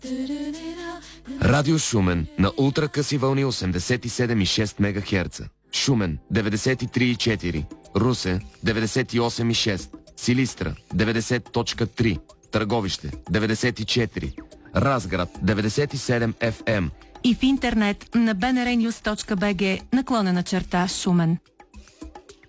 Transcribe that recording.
Радио Шумен на ултракъси вълни 87,6 МГц. Шумен 93,4. Русе 98,6. Силистра 90.3. Търговище 94. Разград 97 FM. И в интернет на bnrnews.bg /Шумен.